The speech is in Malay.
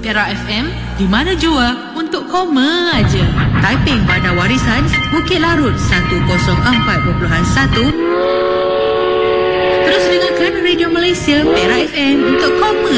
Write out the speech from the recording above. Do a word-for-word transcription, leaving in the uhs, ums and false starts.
Perak F M, di mana jua untuk koma aja. Taiping Bandar Warisan, Bukit Larut seratus empat perpuluhan satu. Terus dengarkan Radio Malaysia Perak F M untuk koma